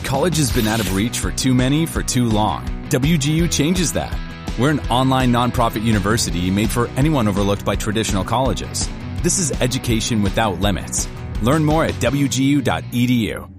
College has been out of reach for too many for too long. WGU changes that. We're an online nonprofit university made for anyone overlooked by traditional colleges. This is education without limits. Learn more at wgu.edu.